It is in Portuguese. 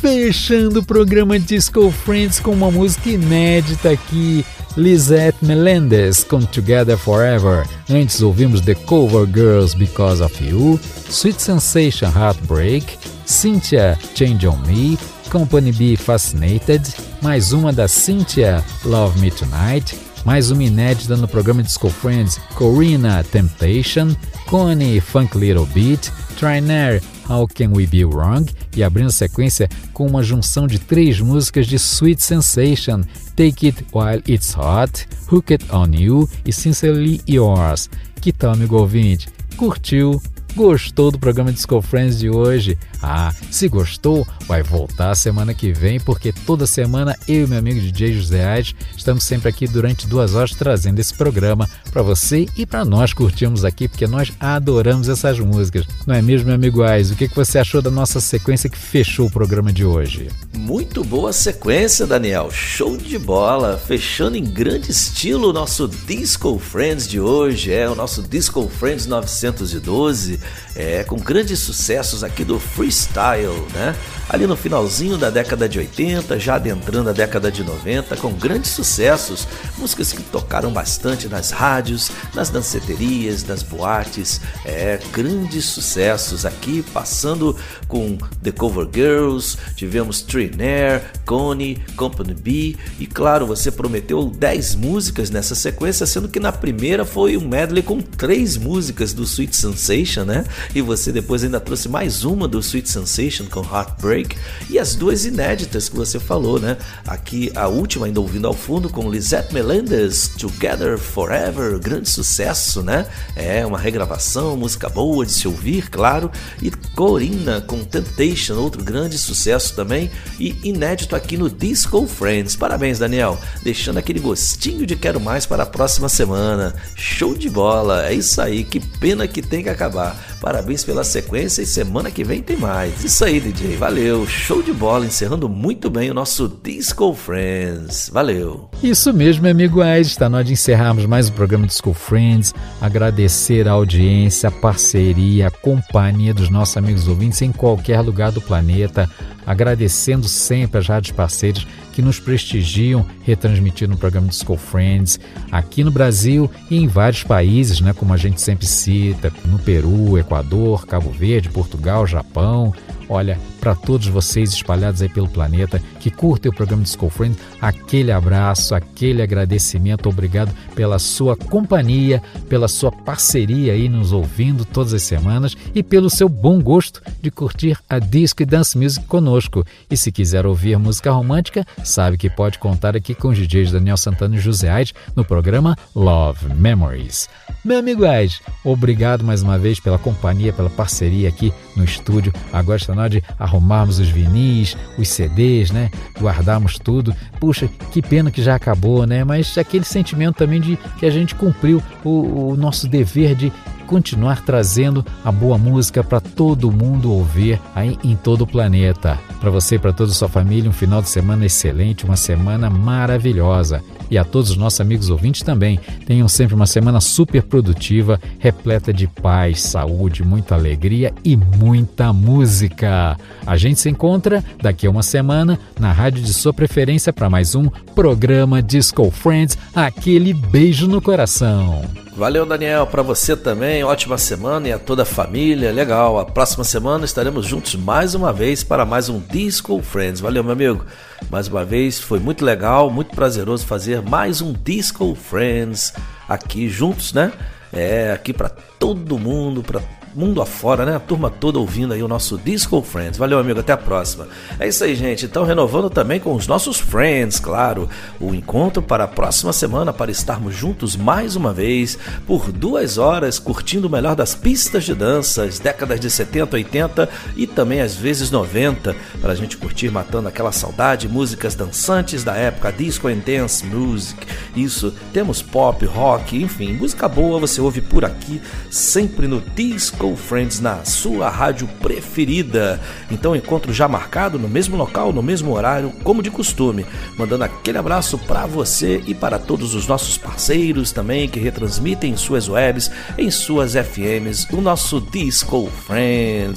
Fechando o programa Disco Friends com uma música inédita aqui, Lisette Melendez com Together Forever. Antes ouvimos The Cover Girls Because of You, Sweet Sensation Heartbreak, Cynthia Change on Me, Company B Fascinated, mais uma da Cynthia Love Me Tonight, mais uma inédita no programa Disco Friends, Corina Temptation, Connie Funk Little Beat, Trainer How Can We Be Wrong, e abrindo a sequência com uma junção de 3 músicas de Sweet Sensation, Take It While It's Hot, Hooked On You e Sincerely Yours. Que tal, amigo ouvinte? Curtiu? Gostou do programa Disco Friends de hoje? Se gostou, vai voltar semana que vem, porque toda semana eu e meu amigo DJ José Aires estamos sempre aqui durante 2 horas trazendo esse programa para você e para nós curtirmos aqui, porque nós adoramos essas músicas. Não é mesmo, meu amigo Aires? O que você achou da nossa sequência que fechou o programa de hoje? Muito boa sequência, Daniel. Show de bola. Fechando em grande estilo o nosso Disco Friends de hoje. O nosso Disco Friends 912. Com grandes sucessos aqui do freestyle, né? Ali no finalzinho da década de 80, já adentrando a década de 90, com grandes sucessos, músicas que tocaram bastante nas rádios, nas danceterias, nas boates, grandes sucessos aqui, passando com The Cover Girls, tivemos Trainer, Connie, Company B, e claro, você prometeu 10 músicas nessa sequência, sendo que na primeira foi um medley com 3 músicas do Sweet Sensation, né? E você depois ainda trouxe mais uma do Sweet Sensation com Heartbreak, e as 2 inéditas que você falou, né? Aqui a última ainda ouvindo ao fundo com Lisette Melendez, Together Forever, grande sucesso, né? Uma regravação, música boa de se ouvir, claro, e Corina com Temptation, outro grande sucesso também, e inédito aqui no Disco Friends. Parabéns, Daniel, deixando aquele gostinho de quero mais para a próxima semana. Show de bola, é isso aí, que pena que tem que acabar. Parabéns pela sequência e semana que vem tem mais. Isso aí, DJ, valeu, show de bola, encerrando muito bem o nosso Disco Friends. Valeu. Isso mesmo, meu amigo Aires, está na hora de encerrarmos mais um programa Disco Friends, agradecer a audiência, a parceria, a companhia dos nossos amigos ouvintes em qualquer lugar do planeta, agradecendo sempre as rádios parceiras que nos prestigiam retransmitindo o programa Disco Friends aqui no Brasil e em vários países, né, como a gente sempre cita, no Peru, Equador, Cabo Verde, Portugal, Japão. Olha, para todos vocês espalhados aí pelo planeta que curtem o programa Disco Friends, aquele abraço, aquele agradecimento, obrigado pela sua companhia, pela sua parceria aí nos ouvindo todas as semanas e pelo seu bom gosto de curtir a Disco e Dance Music conosco. E se quiser ouvir música romântica, sabe que pode contar aqui com os DJs Daniel Santana e José Aires no programa Love Memories. Meu amigo Aires, obrigado mais uma vez pela companhia, pela parceria aqui no estúdio. Agora está na hora de arrumarmos os vinis, os CDs, né? Guardarmos tudo. Puxa, que pena que já acabou, né? Mas aquele sentimento também de que a gente cumpriu o nosso dever de continuar trazendo a boa música para todo mundo ouvir aí em todo o planeta. Para você e para toda a sua família, um final de semana excelente, uma semana maravilhosa. E a todos os nossos amigos ouvintes também, tenham sempre uma semana super produtiva, repleta de paz, saúde, muita alegria e muita música. A gente se encontra daqui a uma semana na rádio de sua preferência para mais um programa Disco Friends, aquele beijo no coração. Valeu, Daniel, para você também, ótima semana e a toda a família, legal, a próxima semana estaremos juntos mais uma vez para mais um Disco Friends. Valeu, meu amigo, mais uma vez, foi muito legal, muito prazeroso fazer mais um Disco Friends aqui juntos, né? Aqui para todo mundo, para mundo afora, né? A turma toda ouvindo aí o nosso Disco Friends. Valeu, amigo, até a próxima. É isso aí, gente. Então, renovando também com os nossos friends, claro, o encontro para a próxima semana para estarmos juntos mais uma vez por 2 horas, curtindo o melhor das pistas de dança, as décadas de 70, 80 e também às vezes 90, para a gente curtir matando aquela saudade, músicas dançantes da época, disco and dance music. Isso, temos pop, rock, enfim, música boa você ouve por aqui, sempre no Disco Friends, na sua rádio preferida. Então, encontro já marcado no mesmo local, no mesmo horário, como de costume, mandando aquele abraço para você e para todos os nossos parceiros também que retransmitem em suas webs, em suas FMs, o nosso Disco Friends.